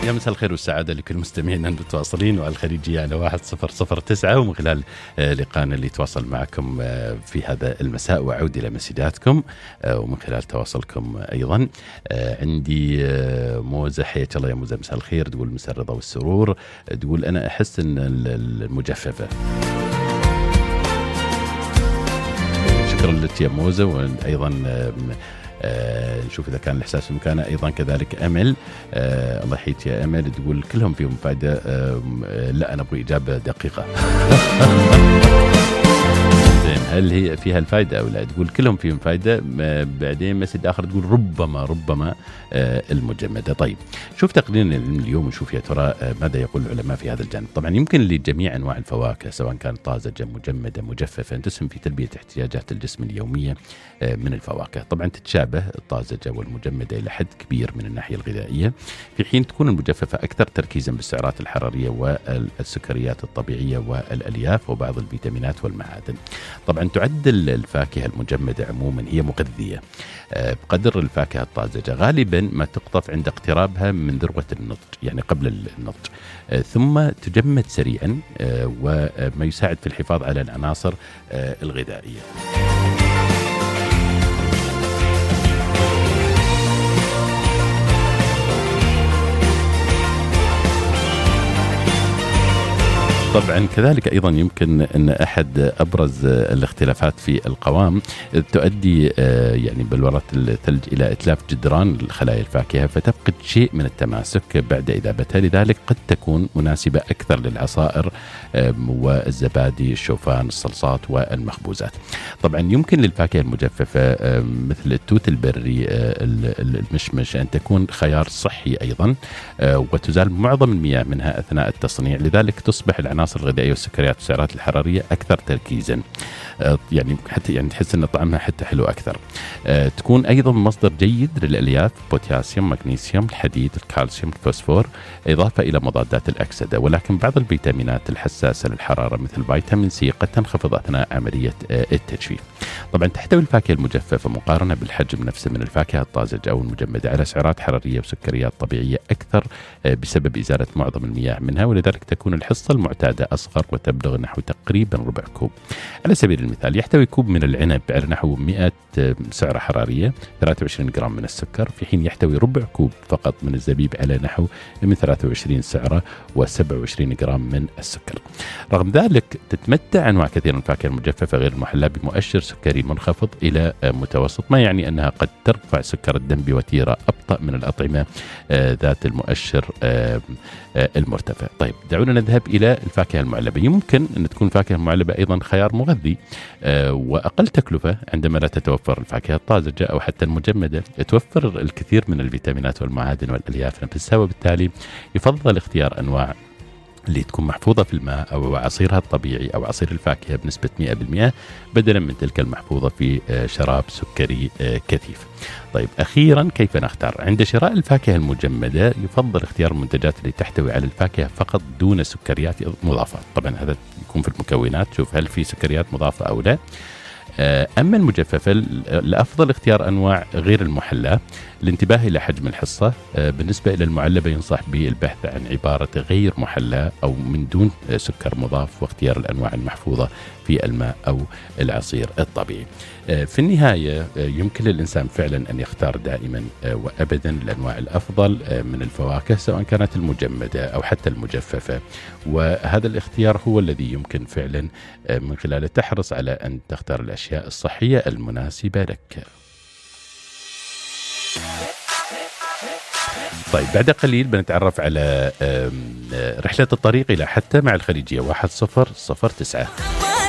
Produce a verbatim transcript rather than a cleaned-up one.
يا مساء الخير والسعادة لكل مستمعينا المتواصلين وعلى الخليجية على واحد صفر صفر تسعة، ومن خلال لقاءنا اللي يتواصل معكم في هذا المساء وأعود إلى مسجاتكم ومن خلال تواصلكم أيضا. عندي موزة، حياك الله يا موزة، مساء الخير. تقول مساء الرضا والسرور، تقول أنا أحس أن المجففة. شكرا لك يا موزة. وأيضا آه نشوف إذا كان الإحساس بمكانه أيضا كذلك. أمل، آه الله يحييك يا أمل، تقول كلهم فيهم فائدة. آه لا أنا أبغى إجابة دقيقة. هل هي فيها الفائدة أو لا؟ تقول كلهم فيهم فائدة. بعدين مسج آخر تقول ربما ربما آه المجمدة. طيب شوف تقريرنا اليوم ونشوف يا ترى آه ماذا يقول العلماء في هذا الجانب. طبعا يمكن لجميع أنواع الفواكه سواء كانت طازجة مجمدة مجففة أن تسهم في تلبية احتياجات الجسم اليومية آه من الفواكه. طبعا تتشابه الطازجة والمجمدة إلى حد كبير من الناحية الغذائية، في حين تكون المجففة أكثر تركيزا بالسعرات الحرارية والسكريات الطبيعية والألياف وبعض الفيتامينات والمعادن. طبعا تعد الفاكهة المجمدة عموما هي مغذية بقدر الفاكهة الطازجة، غالبا ما تقطف عند اقترابها من ذروة النضج، يعني قبل النضج، ثم تجمد سريعا وما يساعد في الحفاظ على العناصر الغذائية. طبعا كذلك أيضا يمكن أن أحد أبرز الاختلافات في القوام تؤدي يعني بلورة الثلج إلى إتلاف جدران الخلايا الفاكهة فتفقد شيء من التماسك بعد إذابتها، لذلك قد تكون مناسبة أكثر للعصائر والزبادي الشوفان الصلصات والمخبوزات. طبعا يمكن للفاكهة المجففة مثل التوت البري المشمش أن تكون خيار صحي أيضا، وتزال معظم المياه منها أثناء التصنيع، لذلك تصبح العناصر الغذائية والسكريات والسعرات الحرارية أكثر تركيزا، يعني حتى يعني تحس أن طعمها حتى حلو أكثر. تكون أيضا مصدر جيد للألياف، بوتاسيوم، مغنيسيوم، الحديد، الكالسيوم، الفوسفور، إضافة إلى مضادات الأكسدة. ولكن بعض الفيتامينات الحساسة للحرارة مثل فيتامين سي قد تنخفض أثناء عملية التجفيف. طبعا تحتوي الفاكهة المجففة مقارنة بالحجم نفسه من الفاكهة الطازجة أو المجمدة على سعرات حرارية وسكريات طبيعية أكثر بسبب إزالة معظم المياه منها، ولذلك تكون الحصة المعتادة أصغر وتبلغ نحو تقريبا ربع كوب. على سبيل المثال يحتوي كوب من العنب على نحو مئة سعرة حرارية، ثلاثة وعشرين جرام من السكر، في حين يحتوي ربع كوب فقط من الزبيب على نحو من ثلاثة وعشرين سعرة وسبعة وعشرين جرام من السكر. رغم ذلك تتمتع أنواع كثيرة من الفاكهة المجففة غير المحلاة بمؤشر سكري منخفض إلى متوسط، ما يعني أنها قد ترفع سكر الدم بوتيرة أبطأ من الأطعمة ذات المؤشر المرتفع. طيب دعونا نذهب إلى الفاكهة المعلبة. يمكن أن تكون الفاكهة المعلبة أيضا خيار مغذي وأقل تكلفة عندما لا تتوفر الفاكهة الطازجة أو حتى المجمدة، توفر الكثير من الفيتامينات والمعادن والألياف نفسها، وبالتالي يفضل اختيار أنواع اللي تكون محفوظة في الماء أو عصيرها الطبيعي أو عصير الفاكهة بنسبة مئة بالمئة بدلا من تلك المحفوظة في شراب سكري كثيف. طيب أخيرا كيف نختار؟ عند شراء الفاكهة المجمدة يفضل اختيار المنتجات اللي تحتوي على الفاكهة فقط دون سكريات مضافة. طبعا هذا يكون في المكونات، شوف هل في سكريات مضافة أو لا. أما المجففة الأفضل اختيار أنواع غير المحلاة. الانتباه إلى حجم الحصة. بالنسبة إلى المعلبة ينصح بالبحث عن عبارة غير محلاة أو من دون سكر مضاف، واختيار الأنواع المحفوظة في الماء أو العصير الطبيعي. في النهاية يمكن للإنسان فعلا أن يختار دائما وأبدا الأنواع الأفضل من الفواكه سواء كانت المجمدة أو حتى المجففة، وهذا الاختيار هو الذي يمكن فعلا من خلاله تحرص على أن تختار الأشياء الصحية المناسبة لك. طيب بعد قليل بنتعرف على رحلة الطريق إلى حتى مع الخليجية واحد صفر صفر تسعة.